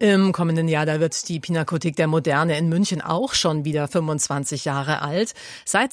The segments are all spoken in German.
Im kommenden Jahr, da wird die Pinakothek der Moderne in München auch schon wieder 25 Jahre alt. Seit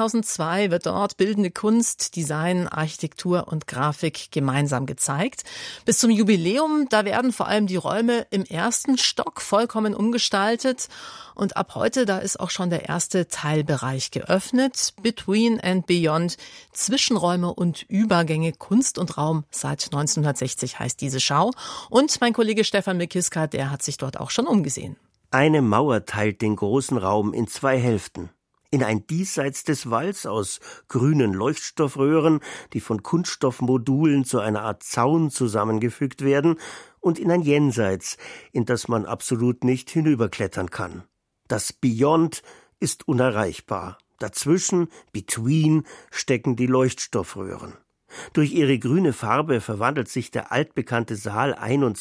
2002 wird dort bildende Kunst, Design, Architektur und Grafik gemeinsam gezeigt. Bis zum Jubiläum, da werden vor allem die Räume im ersten Stock vollkommen umgestaltet. Und ab heute, da ist auch schon der erste Teilbereich geöffnet. Between and Beyond, Zwischenräume und Übergänge, Kunst und Raum seit 1960 heißt diese Schau. Und mein Kollege Stefan Mikiska, der hat sich dort auch schon umgesehen. Eine Mauer teilt den großen Raum in zwei Hälften. In ein Diesseits des Walls aus grünen Leuchtstoffröhren, die von Kunststoffmodulen zu einer Art Zaun zusammengefügt werden, und in ein Jenseits, in das man absolut nicht hinüberklettern kann. Das Beyond ist unerreichbar. Dazwischen, between, stecken die Leuchtstoffröhren. Durch ihre grüne Farbe verwandelt sich der altbekannte Saal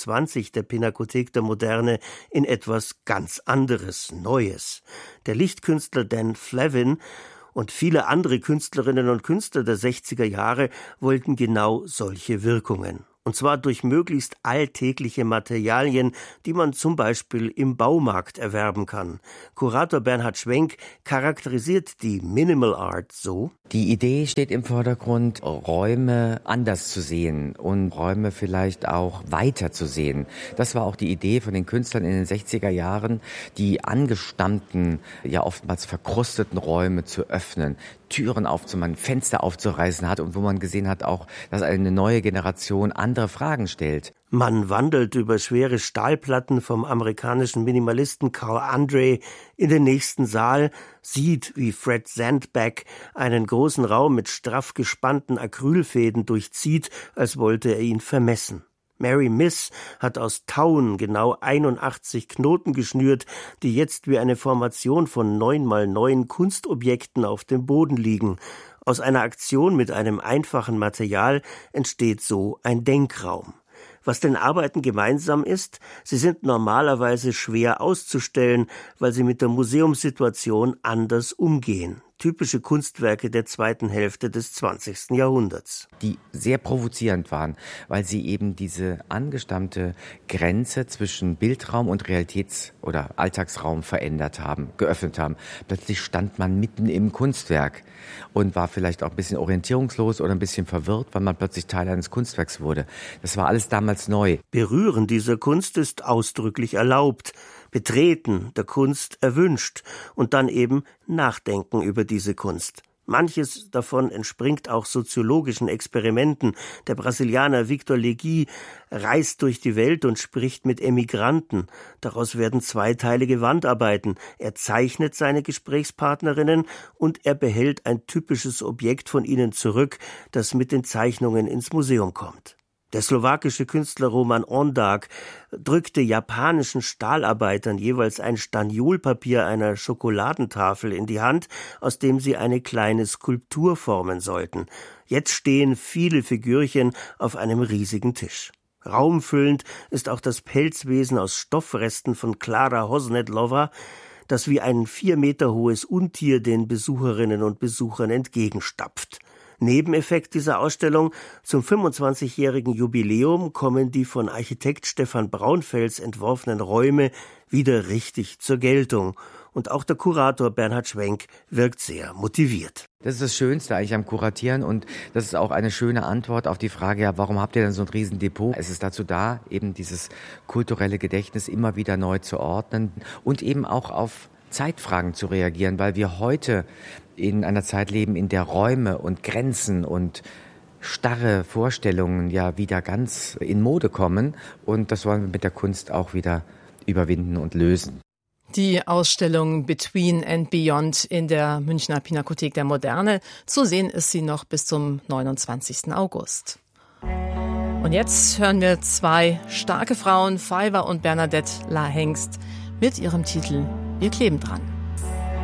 21 der Pinakothek der Moderne in etwas ganz anderes, Neues. Der Lichtkünstler Dan Flavin und viele andere Künstlerinnen und Künstler der 60er Jahre wollten genau solche Wirkungen. Und zwar durch möglichst alltägliche Materialien, die man zum Beispiel im Baumarkt erwerben kann. Kurator Bernhard Schwenk charakterisiert die Minimal Art so: Die Idee steht im Vordergrund, Räume anders zu sehen und Räume vielleicht auch weiter zu sehen. Das war auch die Idee von den Künstlern in den 60er Jahren, die angestammten, ja oftmals verkrusteten Räume zu öffnen, Türen aufzumachen, Fenster aufzureißen hat und wo man gesehen hat auch, dass eine neue Generation andere Fragen stellt. Man wandelt über schwere Stahlplatten vom amerikanischen Minimalisten Carl Andre in den nächsten Saal, sieht, wie Fred Sandback einen großen Raum mit straff gespannten Acrylfäden durchzieht, als wollte er ihn vermessen. Mary Miss hat aus Tauen genau 81 Knoten geschnürt, die jetzt wie eine Formation von 9x9 Kunstobjekten auf dem Boden liegen. Aus einer Aktion mit einem einfachen Material entsteht so ein Denkraum. Was den Arbeiten gemeinsam ist, sie sind normalerweise schwer auszustellen, weil sie mit der Museumssituation anders umgehen. Typische Kunstwerke der zweiten Hälfte des 20. Jahrhunderts. Die sehr provozierend waren, weil sie eben diese angestammte Grenze zwischen Bildraum und Realitäts- oder Alltagsraum geöffnet haben. Plötzlich stand man mitten im Kunstwerk und war vielleicht auch ein bisschen orientierungslos oder ein bisschen verwirrt, weil man plötzlich Teil eines Kunstwerks wurde. Das war alles damals neu. Berühren dieser Kunst ist ausdrücklich erlaubt. Betreten der Kunst erwünscht und dann eben nachdenken über diese Kunst. Manches davon entspringt auch soziologischen Experimenten. Der Brasilianer Victor Legui reist durch die Welt und spricht mit Emigranten. Daraus werden zweiteilige Wandarbeiten. Er zeichnet seine Gesprächspartnerinnen und er behält ein typisches Objekt von ihnen zurück, das mit den Zeichnungen ins Museum kommt. Der slowakische Künstler Roman Ondak drückte japanischen Stahlarbeitern jeweils ein Staniolpapier einer Schokoladentafel in die Hand, aus dem sie eine kleine Skulptur formen sollten. Jetzt stehen viele Figürchen auf einem riesigen Tisch. Raumfüllend ist auch das Pelzwesen aus Stoffresten von Klara Hosnetlova, das wie ein 4 Meter hohes Untier den Besucherinnen und Besuchern entgegenstapft. Nebeneffekt dieser Ausstellung: zum 25-jährigen Jubiläum kommen die von Architekt Stefan Braunfels entworfenen Räume wieder richtig zur Geltung. Und auch der Kurator Bernhard Schwenk wirkt sehr motiviert. Das ist das Schönste eigentlich am Kuratieren und das ist auch eine schöne Antwort auf die Frage, ja, warum habt ihr denn so ein Riesendepot? Es ist dazu da, eben dieses kulturelle Gedächtnis immer wieder neu zu ordnen und eben auch auf Zeitfragen zu reagieren, weil wir heute in einer Zeit leben, in der Räume und Grenzen und starre Vorstellungen ja wieder ganz in Mode kommen und das wollen wir mit der Kunst auch wieder überwinden und lösen. Die Ausstellung Between and Beyond in der Münchner Pinakothek der Moderne. Zu sehen ist sie noch bis zum 29. August. Und jetzt hören wir zwei starke Frauen, Fiver und Bernadette La Hengst, mit ihrem Titel Wir kleben dran.